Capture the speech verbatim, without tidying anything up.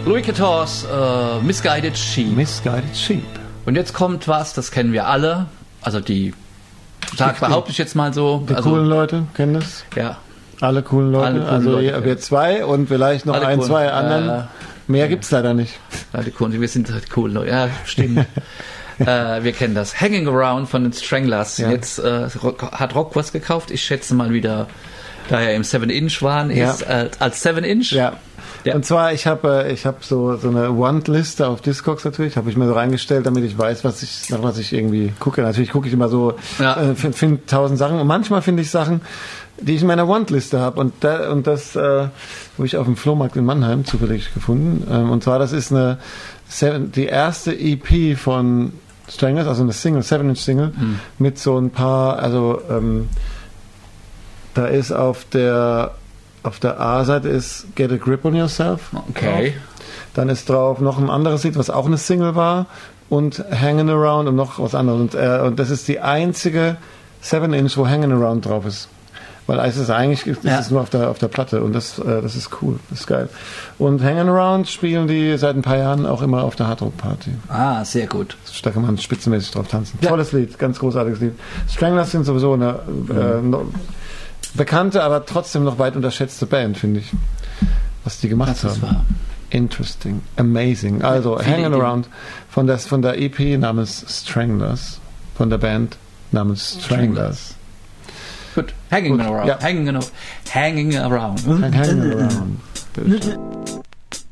Wicked Horse, äh, Misguided Sheep. Misguided Sheep. Und jetzt kommt was, das kennen wir alle. Also die, sag, behaupte ich jetzt mal so. Die also, coolen Leute kennen das? Ja. Alle coolen Leute? Alle coolen also Leute, wir, ja. wir zwei und vielleicht noch Alle ein, coolen, zwei anderen. äh, Mehr gibt's leider nicht. Ja, die coolen, wir sind halt cool. Leute. Ja, stimmt. äh, wir kennen das. Hanging Around von den Stranglers. Ja. Jetzt äh, hat Rock was gekauft. Ich schätze mal wieder, da er im seven Inch waren, Ja. ist äh, als seven Inch. Ja. Ja. Und zwar, ich habe äh, ich hab so, so eine Want-Liste auf Discogs natürlich, habe ich mir so reingestellt, damit ich weiß, was ich, nach was ich irgendwie gucke. Natürlich gucke ich immer so, Ja. äh, finde find tausend Sachen und manchmal finde ich Sachen, die ich in meiner Want-Liste habe. Und, da, und das äh, habe ich auf dem Flohmarkt in Mannheim zufällig gefunden. Ähm, und zwar, das ist eine Seven, die erste E P von Stranglers, also eine Single, seven Inch Single, Mhm. mit so ein paar, also ähm, da ist auf der auf der A-Seite ist Get a Grip on Yourself. Okay. Drauf. Dann ist drauf noch ein anderes Lied, was auch eine Single war, und Hanging Around und noch was anderes. Und, äh, und das ist die einzige seven Inch, wo Hanging Around drauf ist. Weil es ist eigentlich ist Ja. es nur auf der auf der Platte und das äh, das ist cool, das ist geil. Und Hanging Around spielen die seit ein paar Jahren auch immer auf der Hardrock Party. Ah, sehr gut. Da kann man spitzenmäßig drauf tanzen. Ja. Tolles Lied, ganz großartiges Lied. Stranglers sind sowieso eine äh, no, bekannte, aber trotzdem noch weit unterschätzte Band, finde ich. Was die gemacht Das ist haben. wahr. Interesting, amazing. Also Viele Hanging Ideen. Around von der, von der E P namens Stranglers, von der Band namens Stranglers. Gut. Hanging Gut, around. ja. Hanging around. Hanging around. Hanging Around.